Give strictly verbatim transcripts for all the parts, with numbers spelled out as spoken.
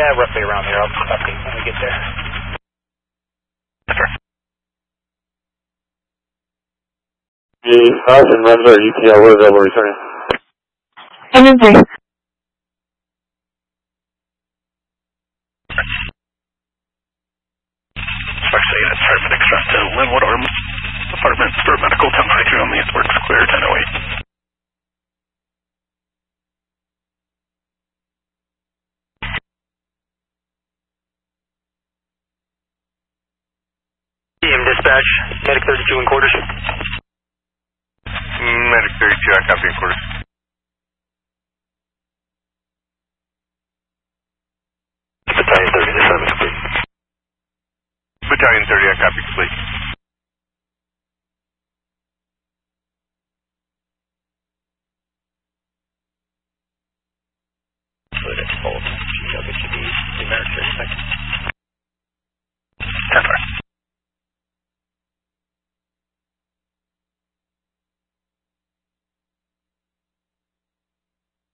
Yeah, roughly around there. I'll update when we get there. Sure. The Falcon runs our E T L, we're available returning. Engine three. Actually, that's paramedics up to Linwood Arm Apartment for medical temperature only. It works clear, ten oh eight. Team dispatch, medic thirty-two in quarters. Medic thirty-two, I copy in quarters. Battalion thirty to seven, complete. Battalion thirty, I copy, complete. Good, it's bold. I'll get you the numeric here in a second. ten four.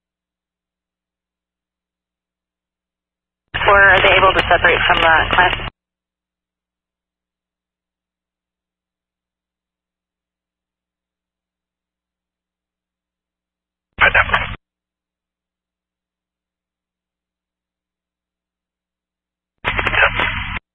Or are they able to separate from the class?